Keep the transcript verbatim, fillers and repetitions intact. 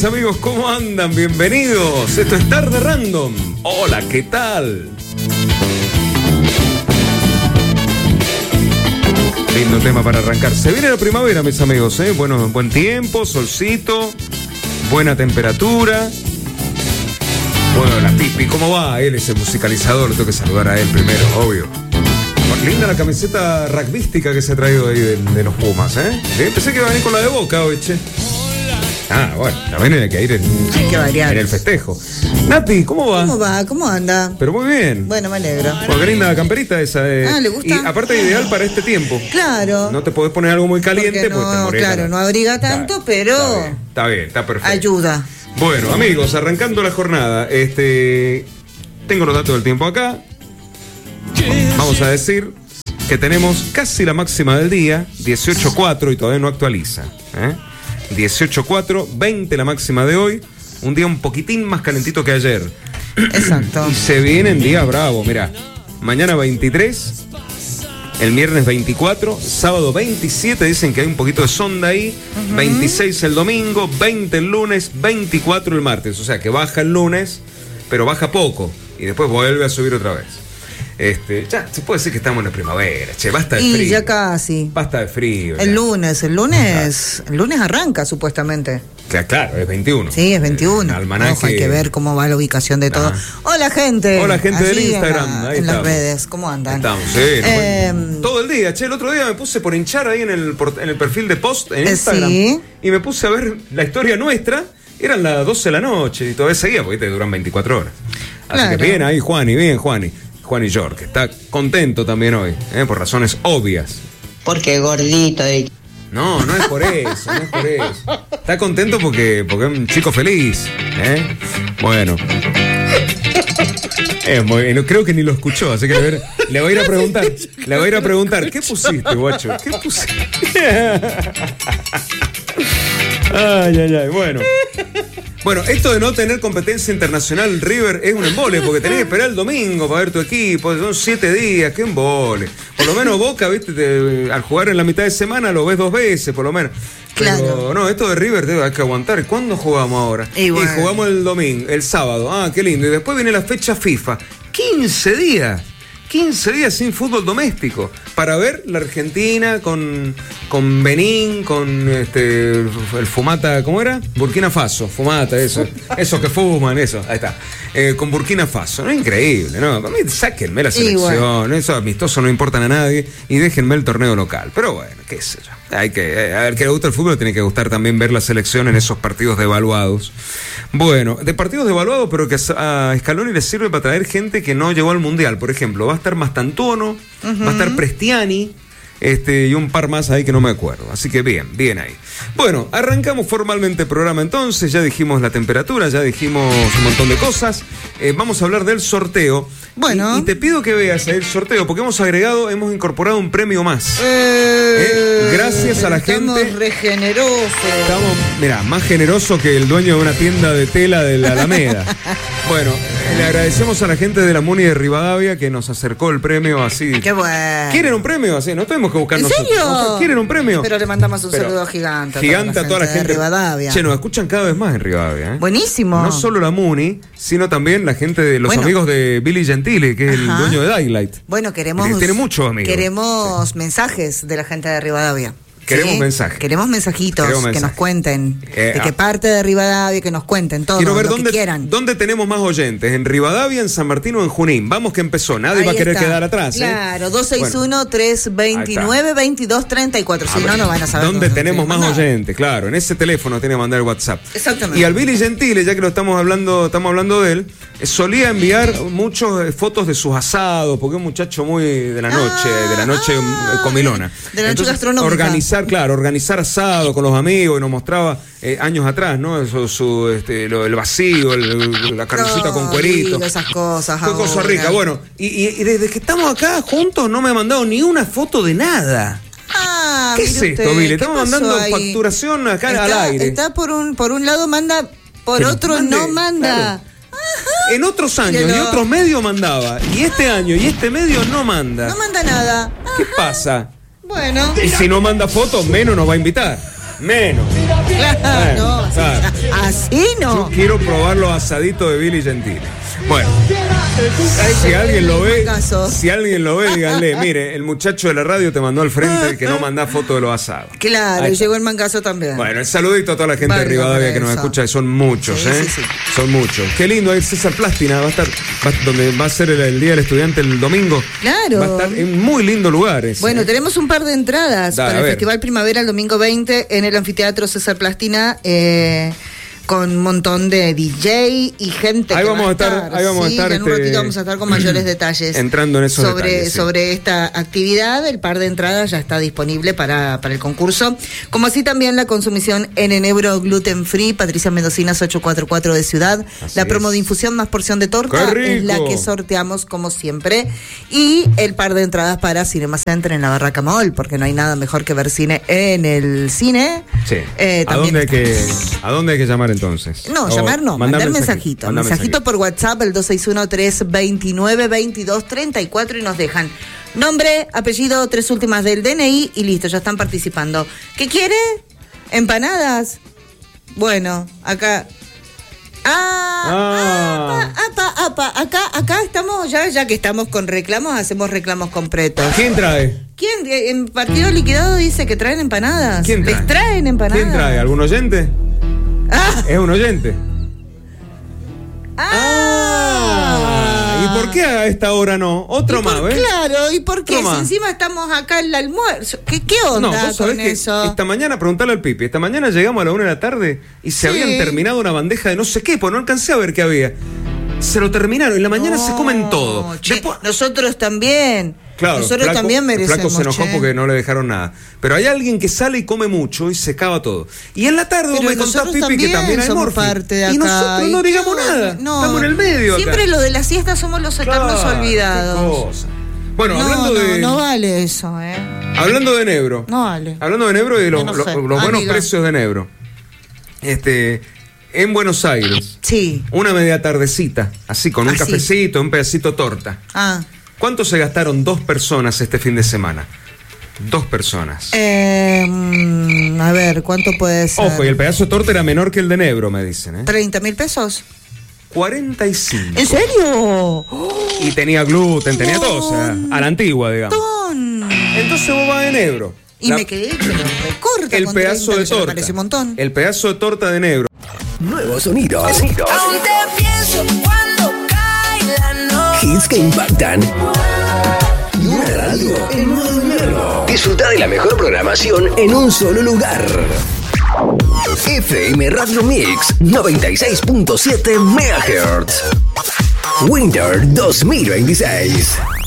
mis amigos, ¿cómo andan? Bienvenidos. Esto es Tarde Random. Hola, ¿qué tal? Lindo tema para arrancar. Se viene la primavera, mis amigos, ¿eh? Bueno, buen tiempo, solcito, buena temperatura. Bueno, la Pipi, ¿cómo va? Él es el musicalizador, tengo que saludar a él primero, obvio. Linda la camiseta rugbyística que se ha traído ahí de, de los Pumas, ¿eh? ¿eh? Pensé que iba a venir con la de Boca hoy, che. Ah, bueno, también hay que ir en, hay que variar. En el festejo. Nati, ¿cómo va? ¿Cómo va? ¿Cómo anda? Pero muy bien. Bueno, me alegro. Porque linda la camperita esa. Eh. Ah, ¿le gusta? Y aparte ideal para este tiempo. Claro. No te podés poner algo muy caliente porque no, porque te morena. Claro, no abriga tanto, está, pero... Está bien, está bien, está perfecto. Ayuda. Bueno, amigos, arrancando la jornada. Este, tengo los datos del tiempo acá. Vamos a decir que tenemos casi la máxima del día, dieciocho cuatro, y todavía no actualiza. ¿eh? dieciocho cuatro, veinte la máxima de hoy. Un día un poquitín más calentito que ayer. Exacto. Y se vienen días bravos, mirá. Mañana veintitrés, el viernes veinticuatro, sábado veintisiete, dicen que hay un poquito de sonda ahí. Uh-huh. veintiséis el domingo, veinte el lunes, veinticuatro el martes. O sea que baja el lunes, pero baja poco. Y después vuelve a subir otra vez. Este, ya se puede decir que estamos en la primavera, che, basta de y frío. Y ya casi. Basta de frío. El ya. lunes, el lunes, el lunes arranca supuestamente. Claro, claro, es veintiuno. Sí, es veintiuno. El almanaque... Ojo, hay que ver cómo va la ubicación de todo. Ajá. Hola, gente. Hola, gente del Instagram. En, la, ahí en las estamos. redes, ¿cómo andan? Estamos, sí. Eh, no, todo el día, che, el otro día me puse por hinchar ahí en el, en el perfil de post en Instagram. Sí. Y me puse a ver la historia nuestra. Eran las doce de la noche y todavía seguía porque te duran veinticuatro horas. Así claro. que bien ahí, Juani, bien, Juani. Juan y York, que está contento también hoy, ¿eh? Por razones obvias. Porque gordito de... No, no es por eso, no es por eso. Está contento porque, porque es un chico feliz, ¿eh? Bueno. Es muy, no, creo que ni lo escuchó, así que le voy, a, le voy a ir a preguntar. Le voy a ir a preguntar, ¿qué pusiste, guacho? ¿Qué pusiste? Ay, ay, ay, bueno. Bueno, esto de no tener competencia internacional River es un embole, porque tenés que esperar el domingo para ver tu equipo, son siete días, qué embole. Por lo menos Boca, viste, te, al jugar en la mitad de semana lo ves dos veces, por lo menos. Pero, claro. No, esto de River debe hay que aguantar. ¿Cuándo jugamos ahora? Y, bueno. y jugamos el domingo, el sábado, ah, qué lindo. Y después viene la fecha FIFA, quince días. quince días sin fútbol doméstico para ver la Argentina con, con Benín, con este el Fumata, ¿cómo era? Burkina Faso, Fumata, eso, esos que fuman, eso, ahí está. Eh, con Burkina Faso, no es increíble, ¿no? A mí sáquenme la selección, bueno. Eso amistoso no importan a nadie y déjenme el torneo local. Pero bueno, qué sé yo. Hay que, a ver, que le gusta el fútbol, tiene que gustar también ver la selección en esos partidos devaluados. Bueno, de partidos devaluados, pero que a Scaloni le sirve para traer gente que no llegó al Mundial. Por ejemplo, va a estar Mastantuono, uh-huh. va a estar Prestiani, este, y un par más ahí que no me acuerdo. Así que bien, bien ahí. Bueno, arrancamos formalmente el programa entonces. Ya dijimos la temperatura, ya dijimos un montón de cosas. Eh, vamos a hablar del sorteo. Bueno. Y, y te pido que veas el sorteo, porque hemos agregado, hemos incorporado un premio más. Eh, eh, gracias a la estamos gente. Estamos re generosos. Estamos, mira, más generoso que el dueño de una tienda de tela de la Alameda. Bueno, le agradecemos a la gente de la Muni de Rivadavia que nos acercó el premio así. Qué bueno. ¿Quieren un premio así? No tenemos que buscar ¿En nosotros. serio? ¿No? ¿Quieren un premio? Pero le mandamos un Pero, saludo gigante. Gigante a toda la gente. De Rivadavia. Che, nos escuchan cada vez más en Rivadavia, ¿eh? Buenísimo. No solo la Muni, sino también la gente de los bueno. amigos de Billy Gentile, que es Ajá. el dueño de Daylight. Bueno, queremos. Tiene muchos amigos. Queremos sí. mensajes de la gente de Rivadavia. Queremos ¿sí? mensajes. Queremos mensajitos Queremos mensaje. que nos cuenten. Eh, de qué parte de Rivadavia, que nos cuenten todo. Quiero ver lo dónde, que quieran. dónde tenemos más oyentes. ¿En Rivadavia, en San Martín o en Junín? Vamos que empezó. Nadie Ahí va a querer está. quedar atrás. Claro, ¿eh? dos seis uno, tres dos nueve, veintidós treinta y cuatro. Si no, no van a saber. ¿Dónde tenemos más mandar. oyentes? Claro, en ese teléfono tiene que mandar el WhatsApp. Exactamente. Y al Billy Gentile, ya que lo estamos hablando, estamos hablando de él, solía enviar muchas fotos de sus asados, porque es un muchacho muy de la noche, ah, de la noche ah, comilona. De la noche Entonces, gastronómica. Organizar, claro, organizar asado con los amigos y nos mostraba eh, años atrás, ¿no? Eso, su, este, lo, el vacío, el, la carnecita no, con cuerito. Esas cosas. Fue cosa rica. Bueno, y, y, y desde que estamos acá juntos no me ha mandado ni una foto de nada. Ah, ¿Qué es usted, esto, Billy? Estamos mandando ahí? facturación acá está, al aire. Está por un, por un lado manda, por que otro mande, no manda. Claro. En otros años y otros medios mandaba. Y este año y este medio no manda. No manda nada. Ajá. ¿Qué pasa? Bueno. Y si no manda fotos, menos nos va a invitar. Menos. Claro, bueno, no, claro. así, asesino. Yo quiero probar los asaditos de Billy Gentili. Bueno, si alguien lo ve, si alguien lo ve, díganle, mire, el muchacho de la radio te mandó al frente el que no manda foto de los asados. Claro, y llegó el mangazo también. Bueno, el saludito a toda la gente vale, de Rivadavia que nos escucha, que son muchos, sí, ¿eh? Sí, sí. Son muchos. Qué lindo, ahí César Plástina va a estar, va, donde va a ser el, el Día del Estudiante el domingo. Claro. Va a estar en muy lindo lugar ese. Bueno, tenemos un par de entradas Dale, para el Festival Primavera el domingo veinte en el Anfiteatro César Plástina. Eh... con un montón de D J y gente ahí que vamos va a estar, estar. Ahí vamos sí, a estar. En un este... ratito vamos a estar con mayores detalles. Entrando en esos sobre, detalles. Sí. Sobre esta actividad, el par de entradas ya está disponible para, para el concurso. Como así también la consumición en enebro gluten free, Patricia Mendocinas ochocientos cuarenta y cuatro de Ciudad. Así la promo es. De infusión más porción de torta es la que sorteamos como siempre. Y el par de entradas para Cinema Center en la Barraca Mall, porque no hay nada mejor que ver cine en el cine. Sí. Eh, ¿A, dónde hay que, ¿A dónde hay que llamar entonces? No, llamar no, mandar, mandar mensajito. Mensajito, mensajito por WhatsApp, el dos seis uno, tres dos nueve, veintidós treinta y cuatro y nos dejan nombre, apellido, tres últimas del D N I y listo, ya están participando. ¿Qué quiere? ¿Empanadas? Bueno, acá... Ah, ah. Apa, apa, apa. Acá, acá estamos, ya, ya que estamos con reclamos, hacemos reclamos completos. ¿Quién trae? ¿Quién? En Partido Liquidado dice que traen empanadas. ¿Quién trae? Les traen empanadas. ¿Quién trae? ¿Algún oyente? Ah. ¿Es un oyente? Ah. ah. ¿Y por qué a esta hora no? Otro más, ¿ves? Claro, ¿y por qué? Si encima estamos acá en el almuerzo. ¿Qué, qué onda no, ¿vos sabés con que eso? Esta mañana, preguntale al Pipi, esta mañana llegamos a la una de la tarde y se sí. habían terminado una bandeja de no sé qué, pues no alcancé a ver qué había. Se lo terminaron, en la mañana no, se comen todo. Che, Después... Nosotros también. Claro, nosotros flaco, también merecemos. El flaco se enojó che. porque no le dejaron nada. Pero hay alguien que sale y come mucho y se acaba todo. Y en la tarde vos me contás, Pipi, también que también hay somos parte de acá. Y nosotros no digamos nada. No, estamos en el medio. Siempre acá. Lo de la siesta somos los eternos claro, olvidados. Bueno, no, hablando no, de. No vale eso, ¿eh? Hablando de Nebro. No vale. Hablando de Nebro y de los, no los, sé. los buenos Amiga. precios de Nebro. Este. En Buenos Aires. Sí. Una media tardecita, así, con un así. cafecito, un pedacito de torta. Ah. ¿Cuánto se gastaron dos personas este fin de semana? Dos personas. Eh, a ver, ¿cuánto puede ser? Ojo, y el pedazo de torta era menor que el de Nebro, me dicen, ¿eh? ¿treinta mil pesos? cuarenta y cinco. ¿En serio? Y tenía gluten, tenía todo, o sea, a la antigua, digamos. Ton. Entonces vos vas de Nebro. Y la... me quedé, pero recorta. El pedazo de torta. Me parece un montón. El pedazo de torta de Nebro. Nuevos sonidos. sonidos. Aún te pienso cuando cae la noche. Hits que impactan. Y una radio en modo invierno. Disfruta de la mejor programación en un solo lugar. F M Radio Mix noventa y seis punto siete megahertz. Winter dos mil veintiséis.